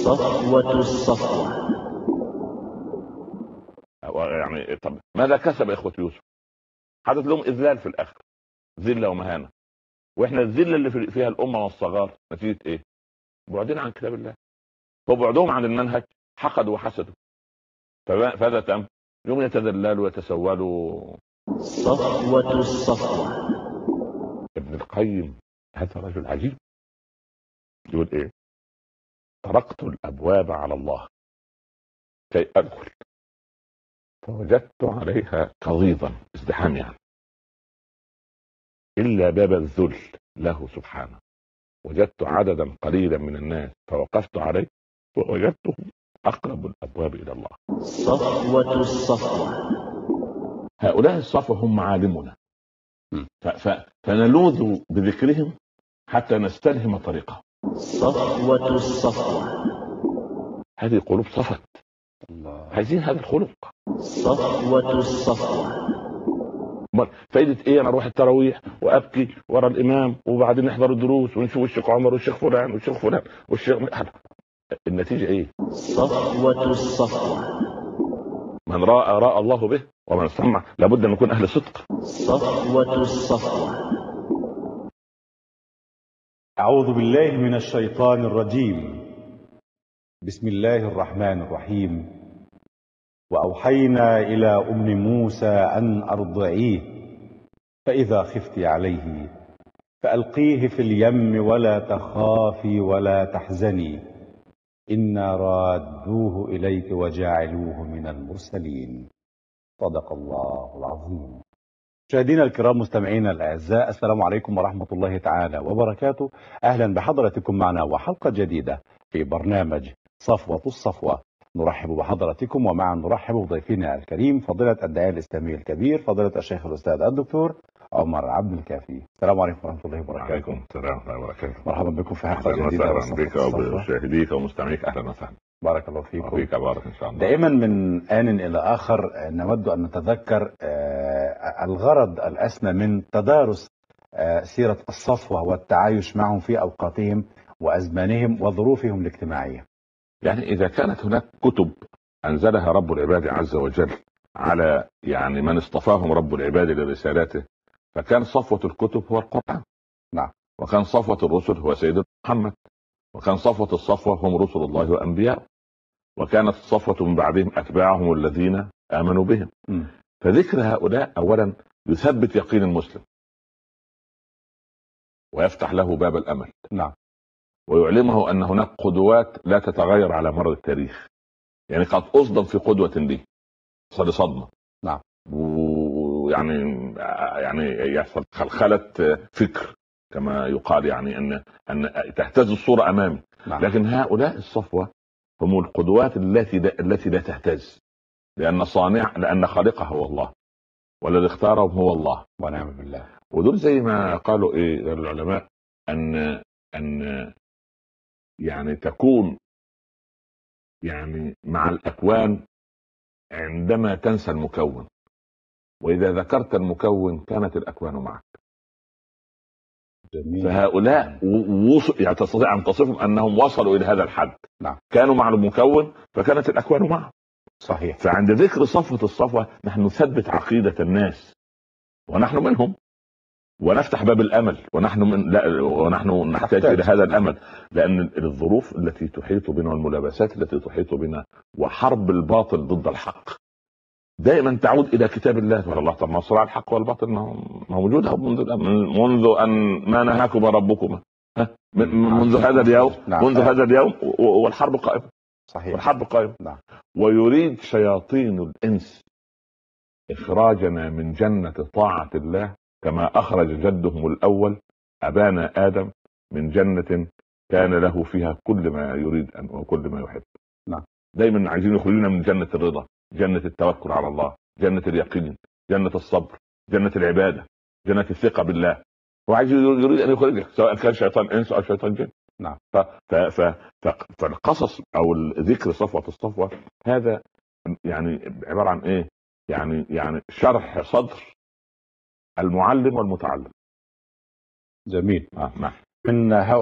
صفوة الصفوة. يعني طب ماذا كسب اخوة يوسف؟ حدث لهم اذلال في الاخر، ذله ومهانه. واحنا الذله اللي فيها الامه والصغار نتيجه ايه؟ بعدين عن كتاب الله، وبعدهم عن المنهج، حقدوا وحسدوا. فهذا تم يوم يتذللوا ويتسولوا. صفوة الصفوة. ابن القيم هذا رجل عجيب، يقول ايه؟ طرقت الابواب على الله كي ادخل فوجدت عليها قضيضا، ازدحام يعني، الا باب الذل له سبحانه. وجدت عددا قليلا من الناس فوقفت عليه ووجدته اقرب الابواب الى الله. صفوة الصفوة. هؤلاء الصفوة هم عالمنا، فنلوذ بذكرهم حتى نستلهم طريقهم. صفوة الصفوة. هذه قلوب صفت، عايزين هذا الخلق. صفوة الصفوة. فايدة ايه انا اروح التراويح وابكي ورا الامام وبعدين نحضر الدروس ونشوف الشيخ عمر والشيخ فلان والشيخ فلان والشيخ، النتيجة ايه؟ صفوة الصفوة. من راى الله به ومن سمع لابد ان نكون اهل صدق. صفوة الصفوة. أعوذ بالله من الشيطان الرجيم. بسم الله الرحمن الرحيم. وأوحينا إلى أم موسى أن أرضعيه فإذا خفت عليه فألقيه في اليم ولا تخافي ولا تحزني إنا رادوه إليك وجاعلوه من المرسلين. صدق الله العظيم. مشاهدينا الكرام، مستمعينا الأعزاء، السلام عليكم ورحمة الله تعالى وبركاته. أهلا بحضرتكم معنا وحلقة جديدة في برنامج صفوة الصفوة. نرحب بحضراتكم ومعا نرحب بضيفنا الكريم فضيلة الداعية الإسلامي الكبير فضيلة الشيخ الأستاذ الدكتور عمر عبد الكافي. السلام عليكم ورحمة الله وبركاته. وعليكم السلام ورحمة الله وبركاته. مرحبا بكم في حلقة جديدة. اهلا بك وبمشاهديك ومستمعيك، اهلا وسهلا. بارك الله فيكم. وفيك بارك ان شاء الله. دائما من آن إلى آخر نود أن نتذكر الغرض الأسمى من تدارس سيرة الصفوة والتعايش معهم في أوقاتهم وأزمانهم وظروفهم الاجتماعية. يعني إذا كانت هناك كتب أنزلها رب العباد عز وجل على يعني من اصطفاهم رب العباد لرسالته، فكان صفوة الكتب هو القرآن. نعم. وكان صفوة الرسل هو سيدنا محمد، وكان صفوة الصفوة هم رسل الله وأنبياء، وكانت الصفوة من بعدهم أتباعهم الذين آمنوا بهم. فذكر هؤلاء أولا يثبت يقين المسلم ويفتح له باب الأمل. نعم. ويعلمه أن هناك قدوات لا تتغير على مر التاريخ. يعني قد أصدم في قدوة لي صار صدمة. نعم. ويعني يحصل خلخلة فكر كما يقال، يعني أن تهتز الصورة أمامي. نعم. لكن هؤلاء الصفوة هم القدوات التي لا تهتز، لأن خالقها هو الله والذي اختارهم هو الله ونعم بالله. ودول زي ما قالوا ايه العلماء ان يعني تكون يعني مع الاكوان عندما تنسى المكون، واذا ذكرت المكون كانت الاكوان معك. جميل. فهؤلاء يعني تستطيع ان تصفهم انهم وصلوا الى هذا الحد. نعم. كانوا مع المكون فكانت الاكوان معهم. صحيح. فعند ذكر صفوة الصفوة نحن نثبت عقيدة الناس، ونحن منهم، ونفتح باب الامل، ونحن نحتاج الى هذا الامل، لان الظروف التي تحيط بنا والملابسات التي تحيط بنا وحرب الباطل ضد الحق دائما تعود الى كتاب الله. والله طب ما صراع الحق والباطل موجوده منذ ان ما نهاكما ربكما منذ هذا اليوم. نعم. منذ هذا اليوم والحرب قائمه. صحيح. والحرب قائمه. نعم. ويريد شياطين الانس اخراجنا من جنه طاعه الله كما أخرج جدهم الأول أبانا آدم من جنة كان له فيها كل ما يريد وكل ما يحب. نعم. دايما عايزين يخرجونا من جنة الرضا، جنة التوكل على الله، جنة اليقين، جنة الصبر، جنة العبادة، جنة الثقة بالله. هو عايز يريد أن يخرجك سواء كان شيطان إنس أو شيطان جن. نعم. فالقصص أو ذكر صفوة الصفوة هذا يعني عبارة عن إيه؟ يعني شرح صدر المعلم والمتعلم. جميل. نعم. من هؤلاء